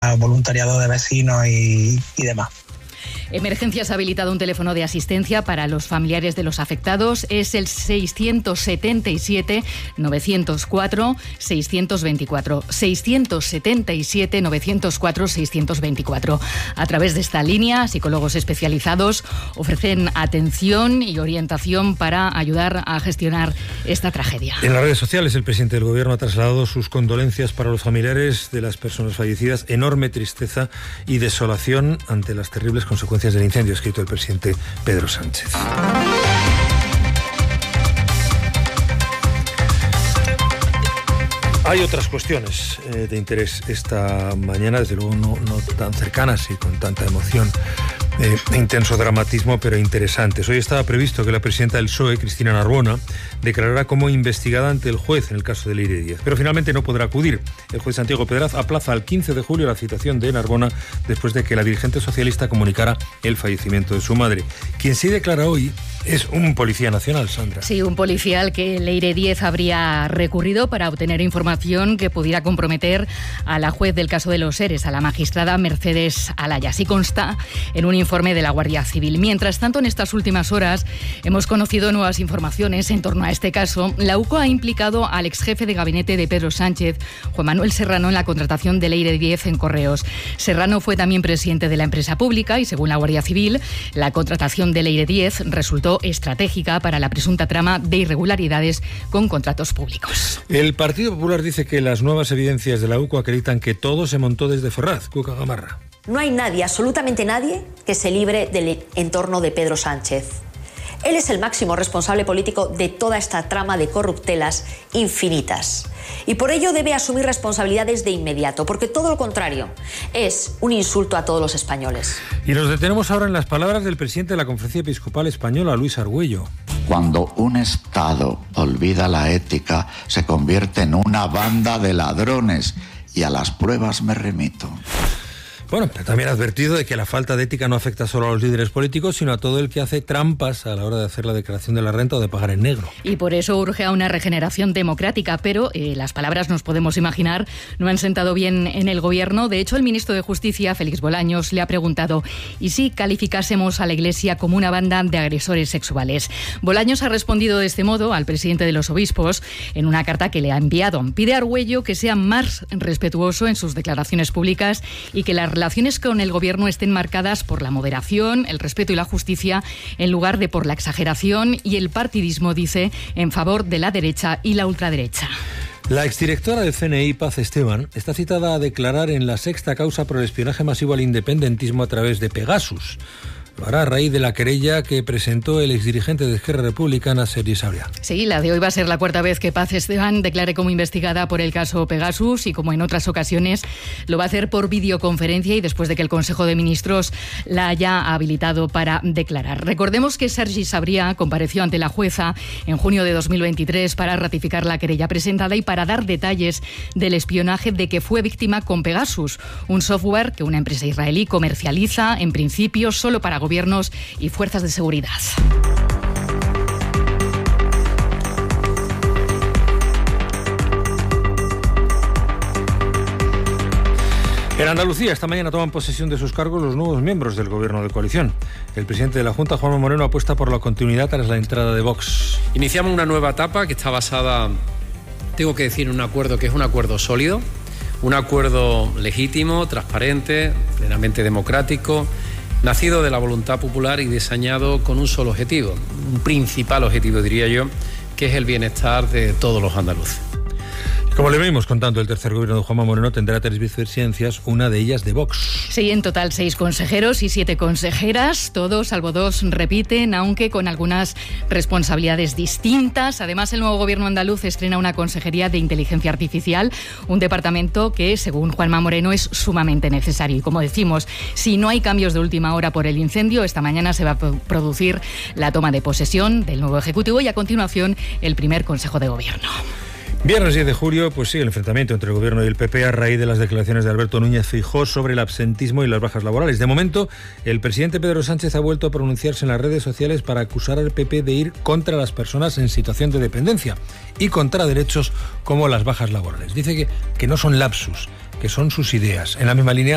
al voluntariado de vecinos y demás. Emergencias ha habilitado un teléfono de asistencia para los familiares de los afectados. Es el 677-904-624. 677-904-624. A través de esta línea, psicólogos especializados ofrecen atención y orientación para ayudar a gestionar esta tragedia. En las redes sociales, el presidente del Gobierno ha trasladado sus condolencias para los familiares de las personas fallecidas. Enorme tristeza y desolación ante las terribles consecuencias del incendio, ha escrito el presidente Pedro Sánchez. Hay otras cuestiones de interés esta mañana, desde luego no tan cercanas y con tanta emoción e intenso dramatismo, pero interesantes. Hoy estaba previsto que la presidenta del PSOE, Cristina Narbona, declarara como investigada ante el juez en el caso de Leire Díez, pero finalmente no podrá acudir. El juez Santiago Pedraz aplaza al 15 de julio la citación de Narbona después de que la dirigente socialista comunicara el fallecimiento de su madre. Quien sí declara hoy es un policía nacional, Sandra. Sí, un policía al que Leire Díez habría recurrido para obtener información que pudiera comprometer a la juez del caso de los ERES, a la magistrada Mercedes Alaya. Así consta en un informe de la Guardia Civil. Mientras tanto, en estas últimas horas hemos conocido nuevas informaciones en torno a este caso. La UCO ha implicado al exjefe de gabinete de Pedro Sánchez, Juan Manuel Serrano, en la contratación de Leire Díez en Correos. Serrano fue también presidente de la empresa pública y, según la Guardia Civil, la contratación de Leire Díez resultó estratégica para la presunta trama de irregularidades con contratos públicos. El Partido Popular dice que las nuevas evidencias de la UCO acreditan que todo se montó desde Ferraz. Cuca Gamarra. No hay nadie, absolutamente nadie, que se libre del entorno de Pedro Sánchez. Él es el máximo responsable político de toda esta trama de corruptelas infinitas. Y por ello debe asumir responsabilidades de inmediato, porque todo lo contrario es un insulto a todos los españoles. Y nos detenemos ahora en las palabras del presidente de la Conferencia Episcopal Española, Luis Argüello. Cuando un Estado olvida la ética, se convierte en una banda de ladrones, y a las pruebas me remito. Bueno, pero también ha advertido de que la falta de ética no afecta solo a los líderes políticos, sino a todo el que hace trampas a la hora de hacer la declaración de la renta o de pagar en negro. Y por eso urge a una regeneración democrática, pero las palabras, nos podemos imaginar, no han sentado bien en el Gobierno. De hecho, el ministro de Justicia, Félix Bolaños, le ha preguntado ¿y si calificásemos a la Iglesia como una banda de agresores sexuales? Bolaños ha respondido de este modo al presidente de los obispos en una carta que le ha enviado. Pide a Argüello que sea más respetuoso en sus declaraciones públicas y que las relaciones con el Gobierno estén marcadas por la moderación, el respeto y la justicia, en lugar de por la exageración y el partidismo, dice, en favor de la derecha y la ultraderecha. La exdirectora del CNI, Paz Esteban, está citada a declarar en la sexta causa por el espionaje masivo al independentismo a través de Pegasus. Lo hará a raíz de la querella que presentó el exdirigente de Esquerra Republicana, Sergi Sabrià. Sí, la de hoy va a ser la cuarta vez que Paz Esteban declare como investigada por el caso Pegasus y, como en otras ocasiones, lo va a hacer por videoconferencia y después de que el Consejo de Ministros la haya habilitado para declarar. Recordemos que Sergi Sabrià compareció ante la jueza en junio de 2023 para ratificar la querella presentada y para dar detalles del espionaje de que fue víctima con Pegasus, un software que una empresa israelí comercializa, en principio, solo para gobiernos y fuerzas de seguridad. En Andalucía, esta mañana toman posesión de sus cargos los nuevos miembros del Gobierno de coalición. El presidente de la Junta, Juanma Moreno, apuesta por la continuidad tras la entrada de Vox. Iniciamos una nueva etapa que está basada, tengo que decir, en un acuerdo que es un acuerdo sólido, un acuerdo legítimo, transparente, plenamente democrático, nacido de la voluntad popular y diseñado con un solo objetivo, un principal objetivo, diría yo, que es el bienestar de todos los andaluces. Como le venimos contando, el tercer gobierno de Juanma Moreno tendrá 3 vicepresidencias, una de ellas de Vox. Sí, en total 6 consejeros y 7 consejeras, todos salvo 2 repiten, aunque con algunas responsabilidades distintas. Además, el nuevo gobierno andaluz estrena una consejería de inteligencia artificial, un departamento que, según Juanma Moreno, es sumamente necesario. Y como decimos, si no hay cambios de última hora por el incendio, esta mañana se va a producir la toma de posesión del nuevo Ejecutivo y, a continuación, el primer Consejo de Gobierno. Viernes 10 de julio, pues sigue el enfrentamiento entre el Gobierno y el PP a raíz de las declaraciones de Alberto Núñez Feijóo sobre el absentismo y las bajas laborales. De momento, el presidente Pedro Sánchez ha vuelto a pronunciarse en las redes sociales para acusar al PP de ir contra las personas en situación de dependencia y contra derechos como las bajas laborales. Dice que no son lapsus, que son sus ideas. En la misma línea,